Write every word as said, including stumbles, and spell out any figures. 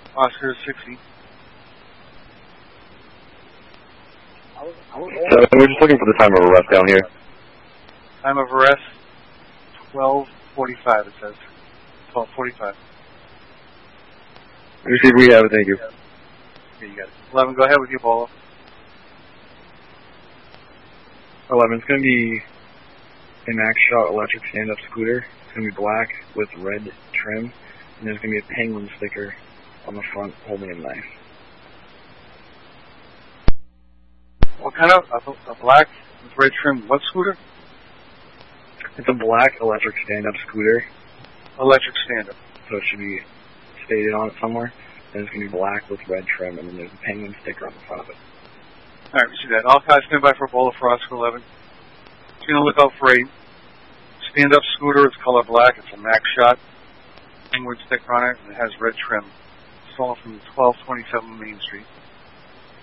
Oscar sixty. So we're just looking for the time of arrest down here. Time of arrest, twelve forty-five, it says. twelve forty-five. Receive, we have it, thank you. Okay, you got it. eleven, go ahead with your Ebola. eleven, it's going to be a Max Shot electric stand-up scooter. It's going to be black with red trim, and there's going to be a penguin sticker on the front holding a knife. What kind of, a, a black with red trim, what scooter? It's a black electric stand-up scooter. Electric stand-up. So it should be stated on it somewhere. And it's going to be black with red trim, and then there's a penguin sticker on the front of it. Alright, we see that. All cars stand by for Ebola for Oscar eleven. Just going to look out for a stand-up scooter. It's color black. It's a Max Shot. Penguin sticker on it, and it has red trim. Stolen from twelve twenty-seven Main Street.